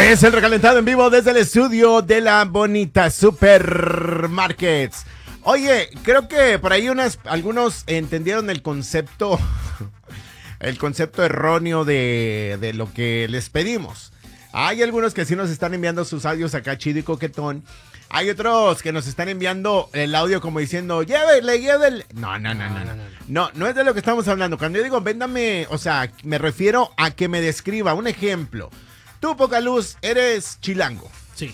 Es el recalentado en vivo desde el estudio de la bonita Supermarkets. Oye, creo que por ahí algunos entendieron el concepto erróneo de lo que les pedimos. Hay algunos que sí nos están enviando sus audios acá chido y coquetón. Hay otros que nos están enviando el audio como diciendo, llévele. No es de lo que estamos hablando. Cuando yo digo, véndame, o sea, me refiero a que me describa un ejemplo. Tú, Pocaluz, eres chilango. Sí.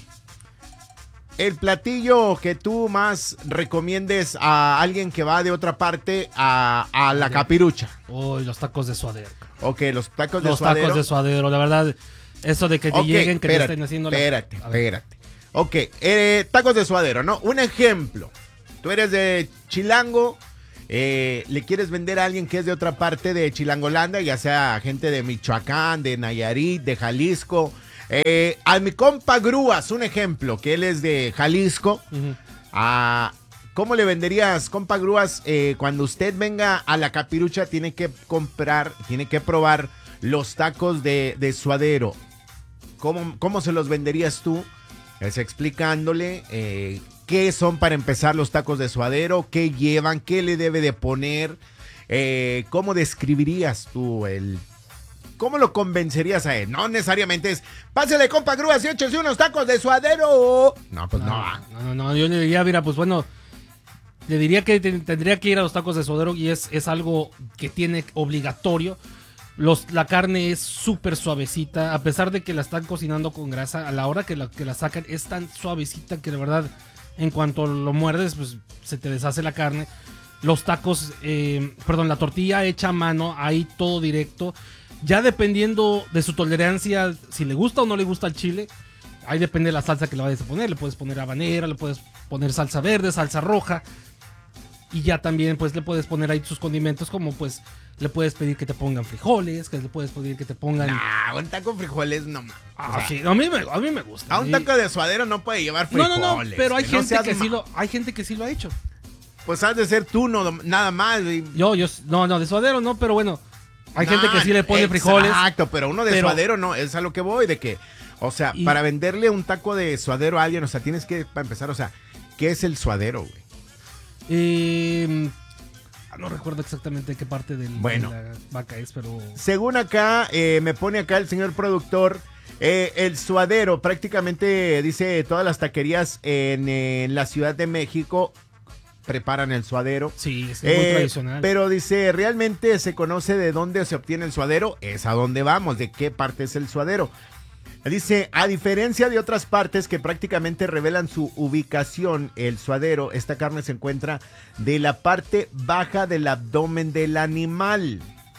El platillo que tú más recomiendes a alguien que va de otra parte a la Capirucha. Uy, los tacos de suadero. Ok, los tacos de Los suadero. tacos de suadero, la verdad, eso de que te lleguen, que te estén haciendo la... Espérate. Ok, tacos de suadero, ¿no? Un ejemplo. Tú eres de Chilango, le quieres vender a alguien que es de otra parte de Chilangolandia, ya sea gente de Michoacán, de Nayarit, de Jalisco. A mi compa Grúas, un ejemplo, que él es de Jalisco. Uh-huh. ¿Cómo le venderías, compa Grúas? Cuando usted venga a la Capirucha, tiene que probar los tacos de suadero. ¿Cómo se los venderías tú? Es explicándole qué son para empezar los tacos de suadero, qué llevan, qué le debe de poner, cómo describirías tú ¿cómo lo convencerías a él? No necesariamente es, pásale compa Grúas y échese unos tacos de suadero. No, pues no. Yo le diría, mira, pues bueno, le diría que tendría que ir a los tacos de suadero y es algo que tiene obligatorio. La carne es súper suavecita, a pesar de que la están cocinando con grasa, a la hora que la sacan es tan suavecita que de verdad, en cuanto lo muerdes, pues se te deshace la carne. Los tacos, la tortilla hecha a mano, ahí todo directo. Ya dependiendo de su tolerancia, si le gusta o no le gusta el chile, ahí depende de la salsa que le vayas a poner. Le puedes poner habanera, le puedes poner salsa verde, salsa roja. Y ya también pues le puedes poner ahí sus condimentos, como pues le puedes pedir que te pongan frijoles, que le puedes pedir que te pongan... un taco con frijoles no más. Sí, a mí me gusta. A un taco de suadero no puede llevar frijoles. No, pero hay gente que sí lo ha hecho. Pues has de ser tú, nada más. Yo, de suadero no, pero bueno, hay gente que sí le pone frijoles. Exacto, pero uno de suadero no, es a lo que voy, de que, o sea, para venderle un taco de suadero a alguien, o sea, tienes que, para empezar, o sea, ¿qué es el suadero, güey? No recuerdo exactamente qué parte de la vaca es, pero... Según acá, me pone acá el señor productor, el suadero, prácticamente dice todas las taquerías en la Ciudad de México preparan el suadero. Sí, es muy tradicional. Pero dice, ¿realmente se conoce de dónde se obtiene el suadero? Es a dónde vamos, de qué parte es el suadero. Dice, a diferencia de otras partes que prácticamente revelan su ubicación, el suadero, esta carne se encuentra de la parte baja del abdomen del animal.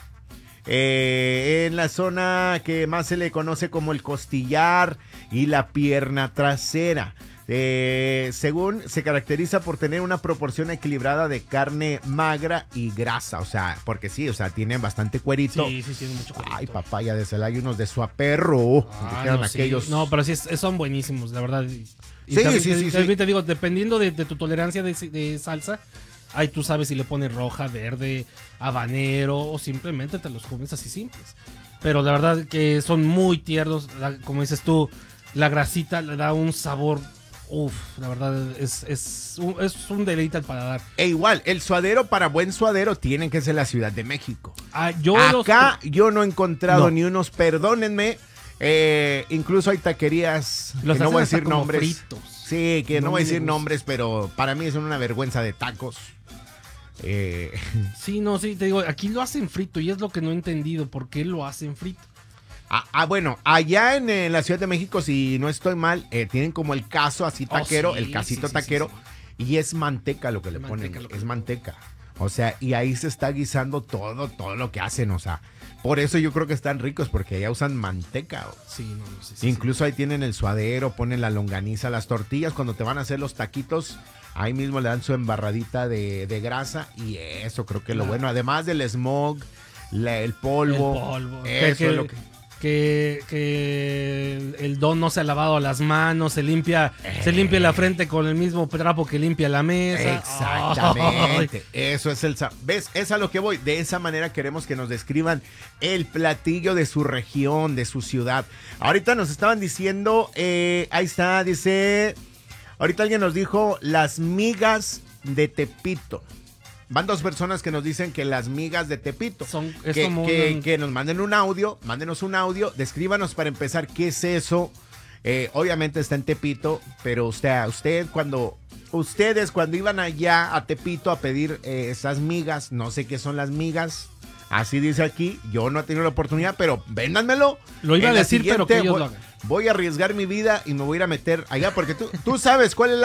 En la zona que más se le conoce como el costillar y la pierna trasera. Según se caracteriza por tener una proporción equilibrada de carne magra y grasa, o sea, porque sí, o sea, tienen bastante cuerito. Sí, tiene mucho cuerito. Ay, papaya de Celaya, unos de suaperro. Aquellos. No, pero sí, son buenísimos, la verdad. Y sí. Te digo, dependiendo de tu tolerancia de salsa, ahí tú sabes si le pones roja, verde, habanero o simplemente te los comes así simples. Pero la verdad que son muy tiernos, como dices tú, la grasita le da un sabor. La verdad es un deleite al paladar. E igual, el suadero para buen suadero tienen que ser la Ciudad de México. Yo no he encontrado ni unos, perdónenme, incluso hay taquerías que no voy a decir nombres. Fritos. Sí, que no voy a decir nombres, pero para mí son una vergüenza de tacos. Sí, te digo, aquí lo hacen frito y es lo que no he entendido, ¿por qué lo hacen frito? Bueno, allá en la Ciudad de México, si no estoy mal, tienen como el caso así taquero, el casito taquero, y es manteca lo que le ponen, es manteca. O sea, y ahí se está guisando todo lo que hacen, o sea, por eso yo creo que están ricos, porque allá usan manteca. Incluso ahí tienen el suadero, ponen la longaniza, las tortillas, cuando te van a hacer los taquitos, ahí mismo le dan su embarradita de grasa, y eso creo que es lo bueno, además del smog, el polvo. Eso es lo que el don no se ha lavado las manos, se limpia la frente con el mismo trapo que limpia la mesa. Exactamente. Eso es ¿ves? Es a lo que voy. De esa manera queremos que nos describan el platillo de su región, de su ciudad. Ahorita nos estaban diciendo, ahí está, dice, ahorita alguien nos dijo las migas de Tepito. Van 2 personas que nos dicen que las migas de Tepito. Que nos manden un audio, mándenos un audio, descríbanos para empezar qué es eso. Obviamente está en Tepito, pero ustedes cuando iban allá a Tepito a pedir esas migas, no sé qué son las migas, así dice aquí, yo no he tenido la oportunidad, pero véndanmelo. Lo iba a decir, pero que ellos lo hagan. Voy a arriesgar mi vida y me voy a ir a meter allá, porque tú sabes cuál es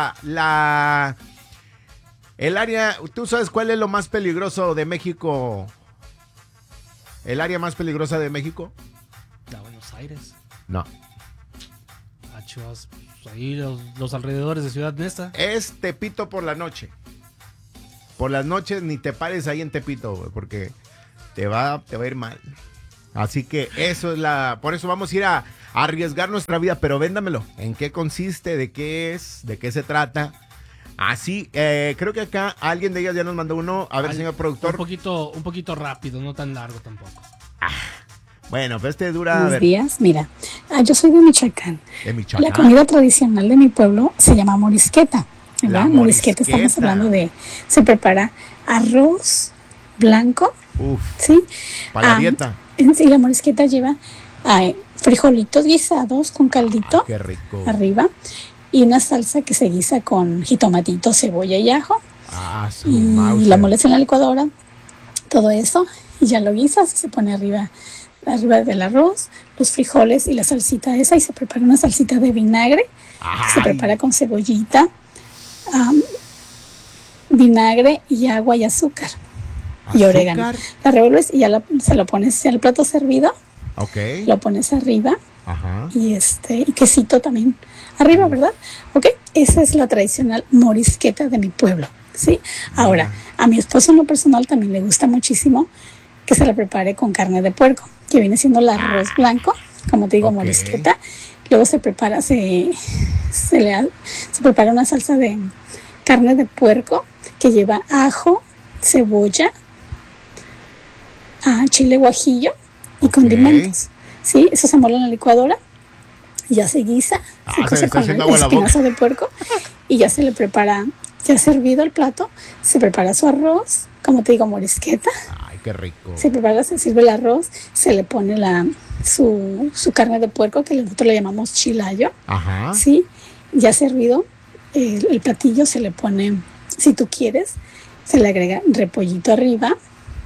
el área, ¿tú sabes cuál es lo más peligroso de México? ¿El área más peligrosa de México? ¿De Buenos Aires? No. Ahí los alrededores de Ciudad Neza. Es Tepito por la noche. Por las noches ni te pares ahí en Tepito, güey, porque te va a ir mal. Así que eso es por eso vamos a ir a arriesgar nuestra vida, pero véndamelo. ¿En qué consiste? ¿De qué es? ¿De qué se trata? Así, creo que acá alguien de ellas ya nos mandó uno. A ver, señor productor. Un poquito rápido, no tan largo tampoco. Bueno, pues dura. Buenos días, mira, yo soy de Michoacán. De Michoacán. La comida tradicional de mi pueblo se llama morisqueta, ¿verdad? Morisqueta, estamos hablando se prepara arroz blanco. Uf. ¿Sí? Para la dieta. Sí, la morisqueta lleva frijolitos guisados con caldito. Qué rico. Arriba. Y una salsa que se guisa con jitomatito, cebolla y ajo. Y la moles en la licuadora, todo eso, y ya lo guisas y se pone arriba del arroz, los frijoles y la salsita esa, y se prepara una salsita de vinagre. Se prepara con cebollita, vinagre y agua y azúcar y orégano. La revuelves y ya se lo pones al plato servido. Okay. Lo pones arriba. Ajá. Y quesito también arriba, ¿verdad? Ok, esa es la tradicional morisqueta de mi pueblo, ¿sí? Ahora, a mi esposo en lo personal también le gusta muchísimo que se la prepare con carne de puerco, que viene siendo el arroz blanco, como te digo, morisqueta. Luego se prepara una salsa de carne de puerco que lleva ajo, cebolla, chile guajillo y condimentos. Sí, eso se mola en la licuadora, ya se guisa, se cose con el espinazo de puerco y ya se le prepara, ya servido el plato, se prepara su arroz, como te digo, morisqueta. Ay, qué rico. Se sirve el arroz, se le pone su carne de puerco, que nosotros le llamamos chilayo. Ajá. Sí, ya servido el platillo, se le pone, si tú quieres, se le agrega repollito arriba.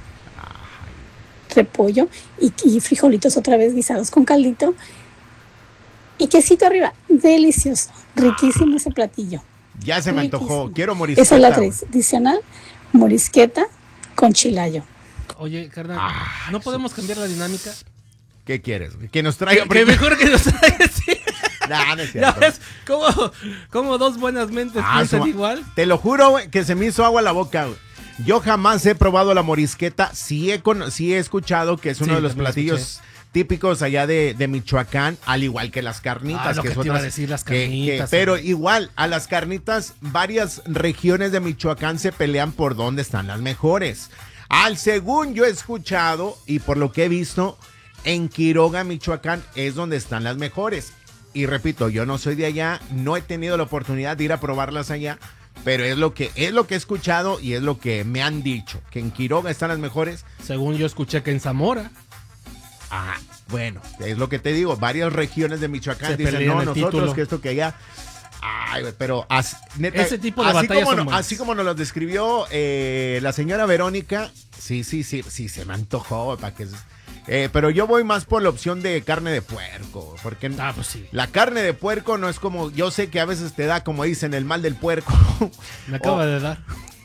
Repollo y frijolitos otra vez guisados con caldito y quesito arriba. Delicioso, riquísimo ese platillo. Ya se me antojó, quiero morisqueta. Esa es la tradicional morisqueta con chilayo. Oye, carnal, ¿no podemos cambiar la dinámica? ¿Qué quieres? Que nos traiga. Que mejor que nos traiga, sí. No es cierto. ¿Ya ves cómo dos buenas mentes piensan igual? Te lo juro, güey, que se me hizo agua la boca, güey. Yo jamás he probado la morisqueta, sí he escuchado que es uno de los platillos típicos allá de Michoacán, al igual que las carnitas. Lo que te iba a decir, las carnitas. Pero igual, a las carnitas, varias regiones de Michoacán se pelean por dónde están las mejores. Según yo he escuchado y por lo que he visto, en Quiroga, Michoacán, es donde están las mejores. Y repito, yo no soy de allá, no he tenido la oportunidad de ir a probarlas allá, pero es lo que he escuchado y es lo que me han dicho, que en Quiroga están las mejores. Según yo escuché que en Zamora. Bueno, es lo que te digo, varias regiones de Michoacán se dicen, no, nosotros título. que esto que allá. Pero neta, ese tipo de batallas así como nos lo describió la señora Verónica, sí, se me antojó, para que... pero yo voy más por la opción de carne de puerco, porque pues sí. La carne de puerco no es como, yo sé que a veces te da, como dicen, el mal del puerco. Me acaba de dar.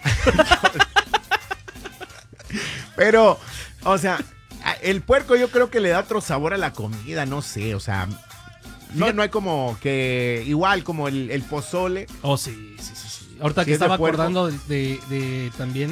Pero, o sea, el puerco yo creo que le da otro sabor a la comida, no sé, o sea, no hay como que, igual como el pozole. Oh, sí. Ahorita que estaba acordando de también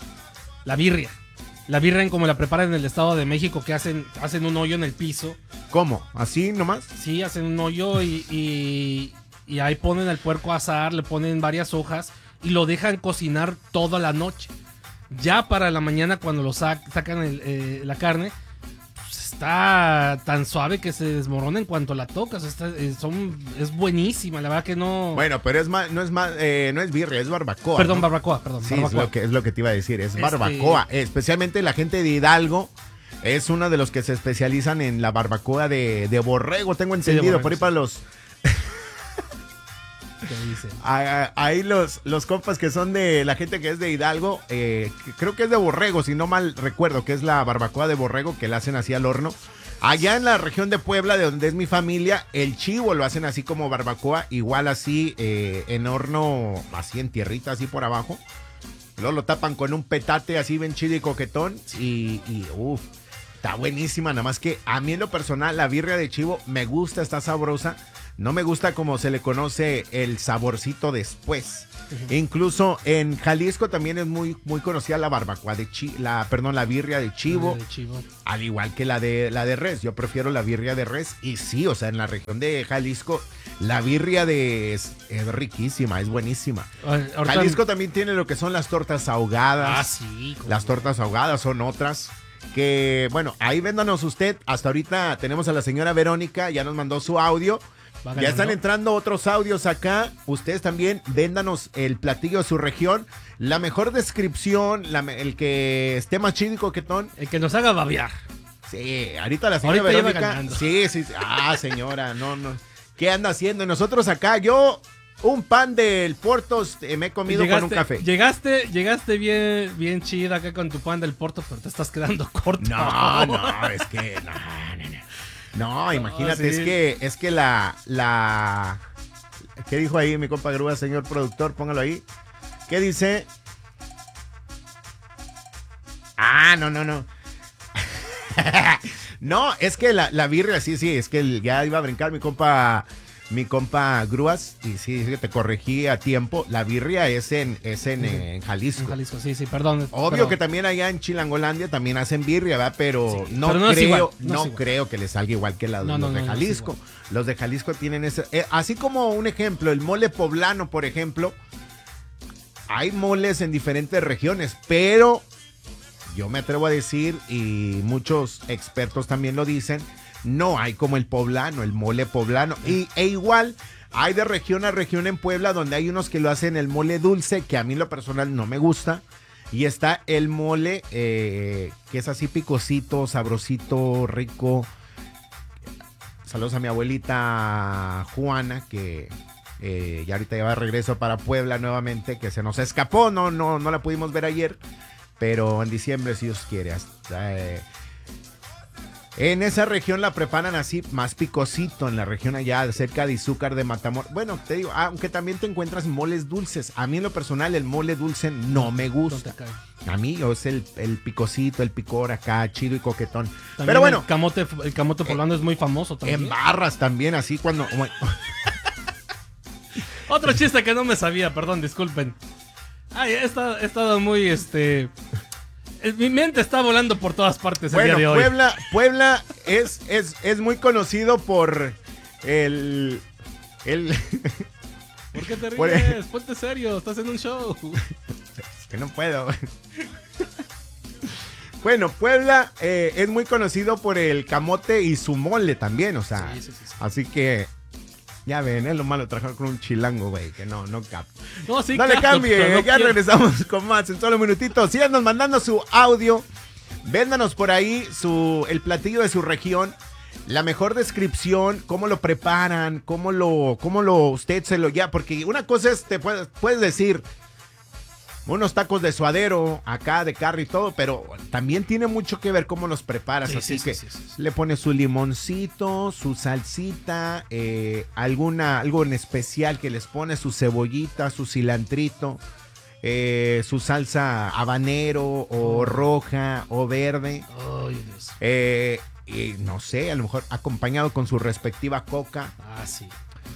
la birria. La birria, como la preparan en el Estado de México, que hacen un hoyo en el piso ¿Cómo? ¿Así nomás? Sí, hacen un hoyo y ahí ponen el puerco a asar, le ponen varias hojas y lo dejan cocinar toda la noche. Ya para la mañana cuando lo sacan la carne, pues está tan suave que se desmorona en cuanto la tocas. Es buenísima, la verdad que no... Bueno, pero no es birria, es barbacoa. Perdón, ¿no? barbacoa, perdón. Sí, barbacoa. es lo que te iba a decir, es barbacoa. Especialmente la gente de Hidalgo es uno de los que se especializan en la barbacoa de borrego, tengo entendido, borrego, por ahí para los... ¿Qué dicen? Ahí los compas que son de la gente que es de Hidalgo, creo que es de borrego, si no mal recuerdo, que es la barbacoa de borrego que la hacen así al horno. Allá en la región de Puebla, de donde es mi familia, el chivo lo hacen así como barbacoa, igual así en horno, así en tierrita, así por abajo. Luego lo tapan con un petate así bien chido y coquetón y uff, está buenísima. Nada más que a mí en lo personal la birria de chivo me gusta, está sabrosa. No me gusta como se le conoce el saborcito después. Incluso en Jalisco también es muy, muy conocida la barbacoa de la birria de chivo. Al igual que la de res. Yo prefiero la birria de res. Y sí, o sea, en la región de Jalisco, la birria es riquísima, es buenísima. Jalisco también tiene lo que son las tortas ahogadas. Ah, sí. Las tortas ahogadas son otras. Que, bueno, ahí véndanos usted. Hasta ahorita tenemos a la señora Verónica, ya nos mandó su audio. Ya están entrando otros audios acá. Ustedes también véndanos el platillo de su región. La mejor descripción, el que esté más chido y coquetón. El que nos haga babear. Sí, ahorita la señora Verónica. Sí. Ah, señora, no. ¿Qué anda haciendo? Y nosotros acá, yo, un pan del Portos me he comido con un café. Llegaste bien chida acá con tu pan del Porto, pero te estás quedando corto. No, es que no, imagínate, sí. es que la ¿qué dijo ahí mi compa Grúa, señor productor? Póngalo ahí. ¿Qué dice? No. No, es que la birria, sí, es que ya iba a brincar mi compa Grúas, y sí, es que te corregí a tiempo. La birria es en Jalisco. En Jalisco, sí, perdón. Obvio que también allá en Chilangolandia también hacen birria, ¿verdad? Pero sí, no creo que les salga igual que los de Jalisco. Los de Jalisco tienen ese... así como un ejemplo, el mole poblano, por ejemplo. Hay moles en diferentes regiones, pero yo me atrevo a decir, y muchos expertos también lo dicen, no hay como el poblano, el mole poblano. E igual hay de región a región en Puebla donde hay unos que lo hacen el mole dulce, que a mí en lo personal no me gusta. Y está el mole que es así picosito, sabrosito, rico. Saludos a mi abuelita Juana, que ya ahorita ya va de regreso para Puebla nuevamente, que se nos escapó, no la pudimos ver ayer. Pero en diciembre, si Dios quiere, en esa región la preparan así, más picosito, en la región allá, cerca de Izúcar de Matamoros. Bueno, te digo, aunque también te encuentras moles dulces. A mí en lo personal el mole dulce no me gusta. A mí es el picosito, el picor acá, chido y coquetón. También pero bueno. El camote poblano es muy famoso también. En barras también, así cuando... Otro chiste que no me sabía, perdón, disculpen. Ay, he estado muy, mi mente está volando por todas partes el día de hoy. Puebla es muy conocido por el... ¿Por qué te ríes? Ponte serio, estás en un show. Es que no puedo. Bueno, Puebla es muy conocido por el camote y su mole también, o sea. Sí. Así que... Ya ven, es lo malo trabajar con un chilango, güey, que no capta. No le cambie, ya regresamos con más en solo minutitos. Síganos mandando su audio. Véndanos por ahí el platillo de su región. La mejor descripción, cómo lo preparan, cómo usted se lo ya. Porque una cosa es, te puedes decir, unos tacos de suadero, acá de carne y todo, pero también tiene mucho que ver cómo los preparas. Sí. Le pones su limoncito, su salsita, algo en especial que les pones, su cebollita, su cilantrito, su salsa habanero o roja o verde. Ay, Dios. Y no sé, a lo mejor acompañado con su respectiva coca. Sí.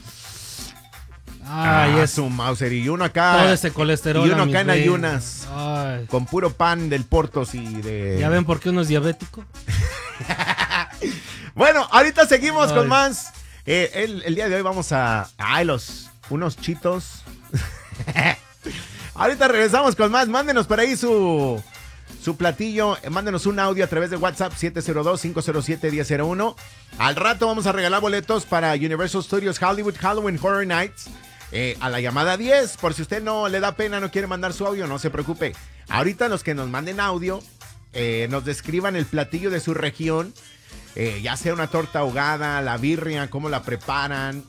Es un Mauser y uno acá. Todo ese colesterol. Y uno acá en ayunas. Con puro pan del Portos y de. ¿Ya ven por qué uno es diabético? Bueno, ahorita seguimos con más. El día de hoy vamos a... unos chitos. Ahorita regresamos con más. Mándenos por ahí su platillo. Mándenos un audio a través de WhatsApp 702-507-1001. Al rato vamos a regalar boletos para Universal Studios Hollywood Halloween Horror Nights. A la llamada 10. Por si usted no le da pena, no quiere mandar su audio, no se preocupe. Ahorita los que nos manden audio, nos describan el platillo de su región. Ya sea una torta ahogada, la birria, cómo la preparan.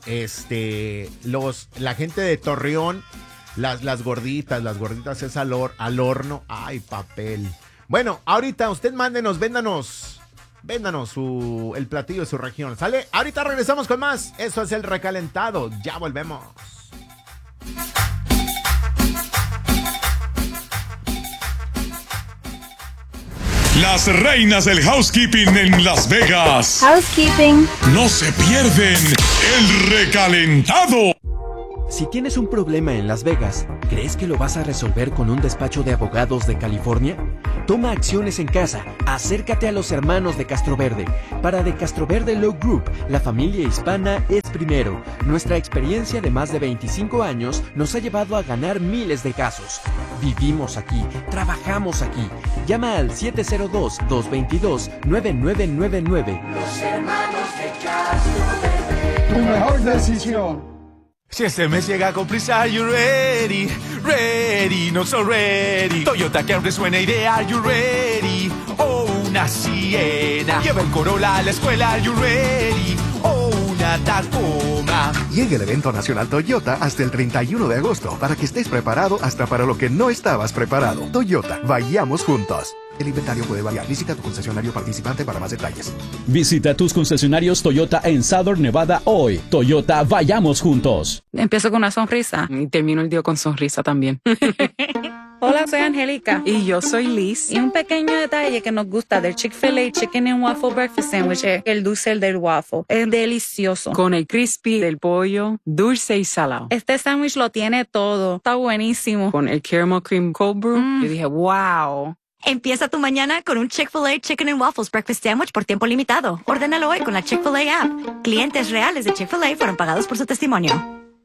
La gente de Torreón, las gorditas es al horno. Ay, papel. Bueno, ahorita usted mándenos, véndanos el platillo de su región. ¿Sale? Ahorita regresamos con más. Eso es el recalentado. Ya volvemos. Las reinas del housekeeping en Las Vegas. Housekeeping. No se pierden el recalentado. Si tienes un problema en Las Vegas, ¿crees que lo vas a resolver con un despacho de abogados de California? Toma acciones en casa. Acércate a los hermanos de Castroverde. Para The Castroverde Law Group, la familia hispana es primero. Nuestra experiencia de más de 25 años nos ha llevado a ganar miles de casos. Vivimos aquí, trabajamos aquí. Llama al 702-222-9999. Los hermanos de Castroverde. Tu mejor decisión. Si este mes llega con prisa, are you ready? Ready, not so ready. Toyota Camry suena idea, are you ready? Oh, una Siena. Lleva el Corolla a la escuela, are you ready? Oh, una Tacoma. Llega el evento nacional Toyota hasta el 31 de agosto para que estés preparado hasta para lo que no estabas preparado. Toyota, vayamos juntos. El inventario puede variar. Visita tu concesionario participante para más detalles. Visita tus concesionarios Toyota en Southern Nevada hoy. Toyota, vayamos juntos. Empiezo con una sonrisa y termino el día con sonrisa también. Hola, soy Angélica. Y yo soy Liz. Y un pequeño detalle que nos gusta del Chick-fil-A Chicken and Waffle Breakfast Sandwich es el dulce del waffle. Es delicioso. Con el crispy del pollo, dulce y salado. Este sándwich lo tiene todo. Está buenísimo. Con el caramel cream cold brew, yo dije, wow. Empieza tu mañana con un Chick-fil-A Chicken and Waffles Breakfast Sandwich por tiempo limitado. Ordénalo hoy con la Chick-fil-A app. Clientes reales de Chick-fil-A fueron pagados por su testimonio.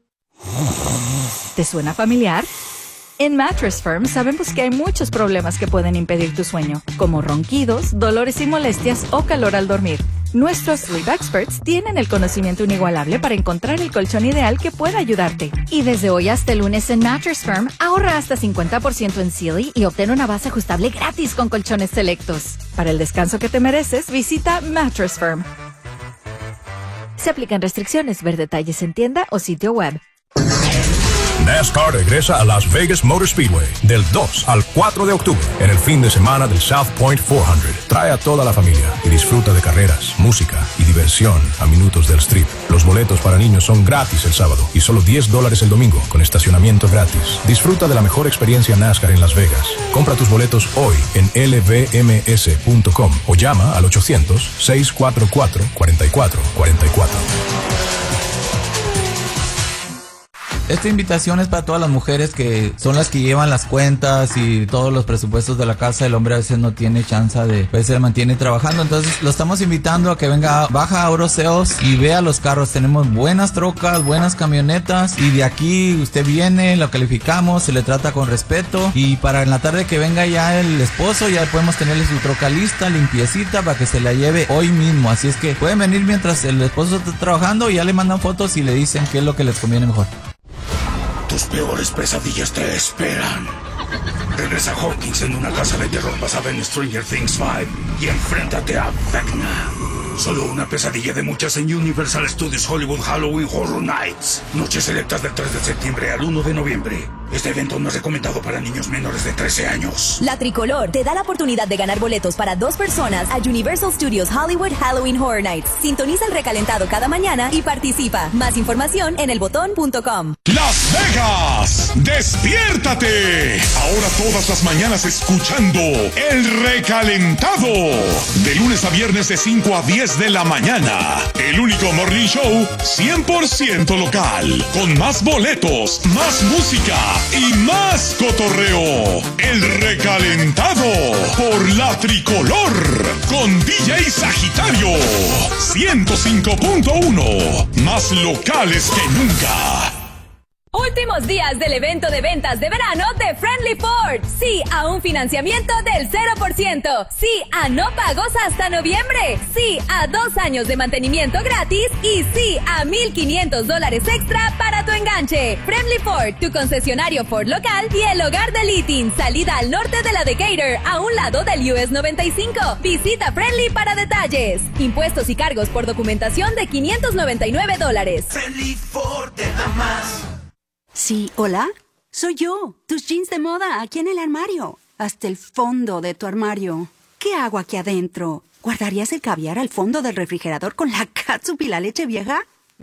¿Te suena familiar? En Mattress Firm sabemos que hay muchos problemas que pueden impedir tu sueño, como ronquidos, dolores y molestias o calor al dormir. Nuestros Sleep Experts tienen el conocimiento inigualable para encontrar el colchón ideal que pueda ayudarte. Y desde hoy hasta el lunes en Mattress Firm, ahorra hasta 50% en Sealy y obtén una base ajustable gratis con colchones selectos. Para el descanso que te mereces, visita Mattress Firm. Se aplican restricciones. Ver detalles en tienda o sitio web. NASCAR regresa a Las Vegas Motor Speedway del 2 al 4 de octubre en el fin de semana del South Point 400. Trae a toda la familia y disfruta de carreras, música y diversión a minutos del strip. Los boletos para niños son gratis el sábado y solo $10 el domingo con estacionamiento gratis. Disfruta de la mejor experiencia NASCAR en Las Vegas. Compra tus boletos hoy en lvms.com o llama al 800-644-4444. Esta invitación es para todas las mujeres que son las que llevan las cuentas y todos los presupuestos de la casa. El hombre a veces no tiene chance pues se mantiene trabajando. Entonces lo estamos invitando a que venga, baja a Oroseos y vea los carros. Tenemos buenas trocas, buenas camionetas y de aquí usted viene, lo calificamos, se le trata con respeto y para en la tarde que venga ya el esposo ya podemos tenerle su troca lista, limpiecita para que se la lleve hoy mismo. Así es que pueden venir mientras el esposo está trabajando y ya le mandan fotos y le dicen qué es lo que les conviene mejor. Tus peores pesadillas te esperan. Regresa Hawkins en una casa de terror basada en Stranger Things 5 y enfréntate a Vecna. Solo una pesadilla de muchas en Universal Studios Hollywood Halloween Horror Nights. Noches selectas del 3 de septiembre al 1 de noviembre. Este evento no es recomendado para niños menores de 13 años. La Tricolor te da la oportunidad de ganar boletos para 2 personas a Universal Studios Hollywood Halloween Horror Nights. Sintoniza el recalentado cada mañana y participa. Más información en elbotón.com. Las Vegas, despiértate. Ahora todas las mañanas escuchando El Recalentado. De lunes a viernes de 5 a 10 de la mañana. El único morning show 100% local. Con más boletos, más música y más cotorreo. El Recalentado por la Tricolor con DJ Sagitario 105.1, más locales que nunca. Últimos días del evento de ventas de verano de Friendly Ford. Sí a un financiamiento del 0%. Sí a no pagos hasta noviembre. Sí a 2 años de mantenimiento gratis. Y sí a $1,500 extra para tu enganche. Friendly Ford, tu concesionario Ford local y el hogar de Littin. Salida al norte de la Decatur, a un lado del US 95. Visita Friendly para detalles. Impuestos y cargos por documentación de $599. Friendly Ford te da más. Sí, hola, soy yo, tus jeans de moda aquí en el armario, hasta el fondo de tu armario. ¿Qué hago aquí adentro? ¿Guardarías el caviar al fondo del refrigerador con la catsup y la leche vieja?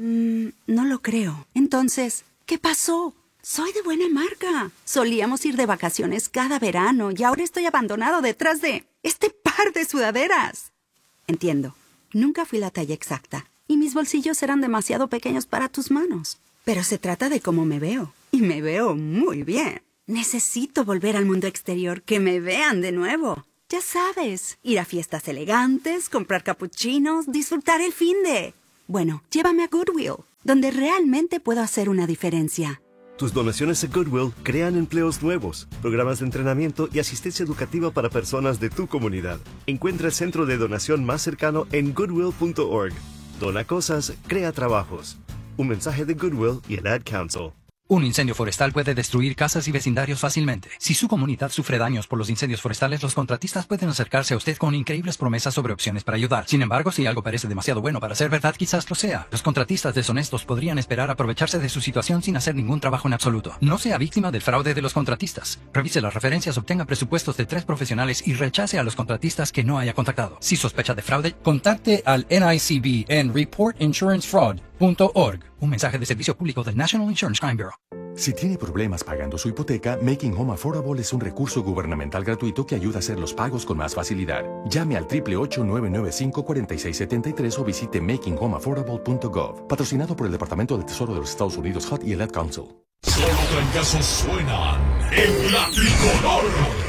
No lo creo. Entonces, ¿qué pasó? Soy de buena marca. Solíamos ir de vacaciones cada verano y ahora estoy abandonado detrás de este par de sudaderas. Entiendo, nunca fui la talla exacta y mis bolsillos eran demasiado pequeños para tus manos. Pero se trata de cómo me veo. Y me veo muy bien. Necesito volver al mundo exterior, que me vean de nuevo. Ya sabes, ir a fiestas elegantes, comprar capuchinos, disfrutar el finde. Bueno, llévame a Goodwill, donde realmente puedo hacer una diferencia. Tus donaciones a Goodwill crean empleos nuevos, programas de entrenamiento y asistencia educativa para personas de tu comunidad. Encuentra el centro de donación más cercano en goodwill.org. Dona cosas, crea trabajos. Un mensaje de Goodwill y el Ad Council. Un incendio forestal puede destruir casas y vecindarios fácilmente. Si su comunidad sufre daños por los incendios forestales, los contratistas pueden acercarse a usted con increíbles promesas sobre opciones para ayudar. Sin embargo, si algo parece demasiado bueno para ser verdad, quizás lo sea. Los contratistas deshonestos podrían esperar aprovecharse de su situación sin hacer ningún trabajo en absoluto. No sea víctima del fraude de los contratistas. Revise las referencias, obtenga presupuestos de 3 profesionales y rechace a los contratistas que no haya contactado. Si sospecha de fraude, contacte al NICB en reportinsurancefraud.org. Un mensaje de servicio público del National Insurance Crime Bureau. Si tiene problemas pagando su hipoteca, Making Home Affordable es un recurso gubernamental gratuito que ayuda a hacer los pagos con más facilidad. Llame al 888-995-4673 o visite makinghomeaffordable.gov. Patrocinado por el Departamento del Tesoro de los Estados Unidos, HUD y el Ad Council. Solo trancazos suenan en la Tricolor.